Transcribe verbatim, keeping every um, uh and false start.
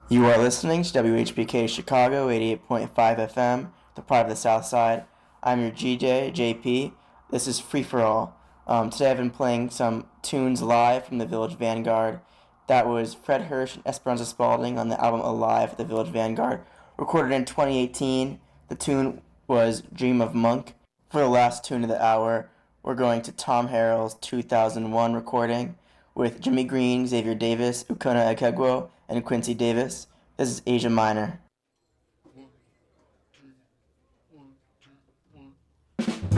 You are listening to W H B K Chicago eighty-eight point five F M, the pride of the South Side. I'm your G J, J P. This is Free For All. Um, today I've been playing some tunes live from the Village Vanguard. That was Fred Hirsch and Esperanza Spalding on the album Alive at the Village Vanguard, recorded in twenty eighteen. The tune was Dream of Monk. For the last tune of the hour, we're going to Tom Harrell's two thousand one recording with Jimmy Green, Xavier Davis, Ukona Ekegwo, and Quincy Davis. This is Asia Minor.